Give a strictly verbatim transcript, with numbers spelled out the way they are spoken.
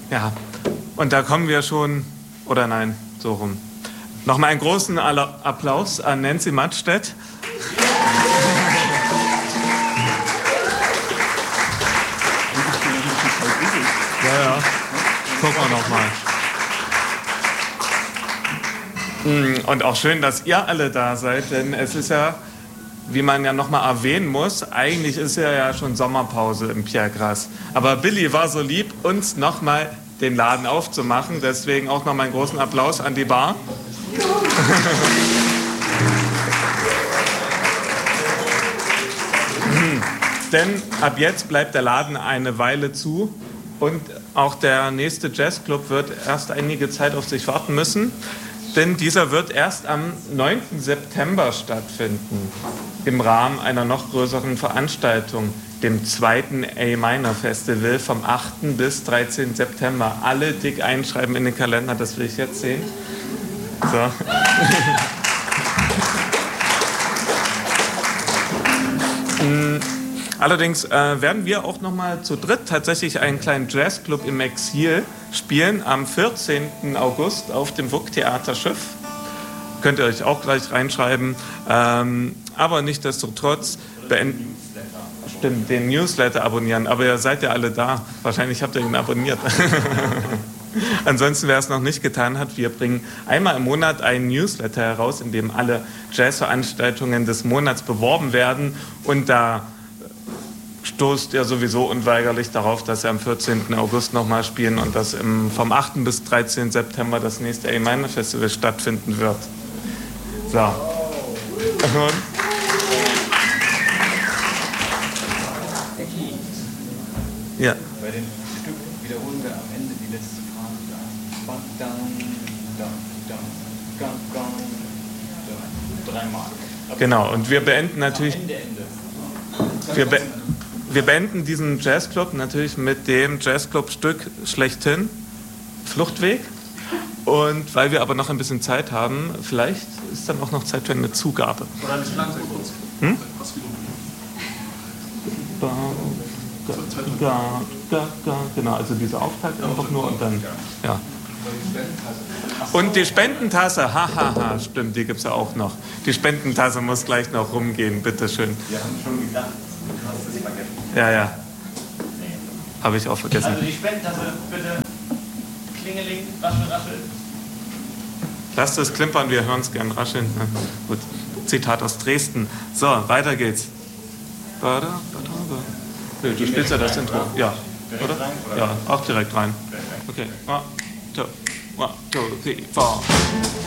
Ja, und da kommen wir schon, oder nein, so rum. Nochmal einen großen Applaus an Nancy Mattstedt. Ja, ja, gucken wir nochmal. Und auch schön, dass ihr alle da seid, denn es ist ja, wie man ja nochmal erwähnen muss, eigentlich ist ja, ja schon Sommerpause im Pierre Grasse. Aber Billy war so lieb, uns nochmal den Laden aufzumachen. Deswegen auch nochmal einen großen Applaus an die Bar. Denn ab jetzt bleibt der Laden eine Weile zu. Und auch der nächste Jazzclub wird erst einige Zeit auf sich warten müssen. Denn dieser wird erst am neunten September stattfinden, im Rahmen einer noch größeren Veranstaltung, dem zweiten A-Minor Festival vom achten bis dreizehnten September. Alle dick einschreiben in den Kalender, das will ich jetzt sehen. So. Allerdings äh, werden wir auch noch mal zu dritt tatsächlich einen kleinen Jazzclub im Exil spielen am vierzehnten August auf dem W U K-Theater Schiff. Könnt ihr euch auch gleich reinschreiben. Ähm, aber nichtsdestotrotz beenden. Stimmt, den Newsletter abonnieren. Aber ihr seid ja alle da. Wahrscheinlich habt ihr ihn abonniert. Ansonsten, wer es noch nicht getan hat, wir bringen einmal im Monat einen Newsletter heraus, in dem alle Jazzveranstaltungen des Monats beworben werden. Und da stoßt ihr sowieso unweigerlich darauf, dass wir am vierzehnten August nochmal spielen und dass im, vom achten bis dreizehnten September das nächste A-Minor Festival stattfinden wird. So. Und ja. Bei dem Stück wiederholen wir am Ende die letzte Frage. Dreimal. Genau, und wir beenden natürlich. Ende, Ende. Wir, be wir beenden diesen Jazzclub natürlich mit dem Jazzclub-Stück schlechthin, Fluchtweg. Und weil wir aber noch ein bisschen Zeit haben, vielleicht ist dann auch noch Zeit für eine Zugabe. Oder ein Schlagzeug kurz. Hm? Was wie Ja, ja, ja, genau, also dieser Auftakt einfach nur und dann, ja. Und die Spendentasse, hahaha, ha, ha, stimmt, die gibt es ja auch noch. Die Spendentasse muss gleich noch rumgehen, bitteschön. Wir haben schon gedacht, du hast es vergessen. Ja, ja, habe ich auch vergessen. Also die Spendentasse, bitte, Klingeling, raschel, raschel. Lasst es klimpern, wir hören es gern rascheln. Na, gut, Zitat aus Dresden. So, weiter geht's. Bada, bada, bada. Du spielst ja das Intro. Ja, oder? Ja, auch direkt rein. Okay. One, two, one, two, three, four.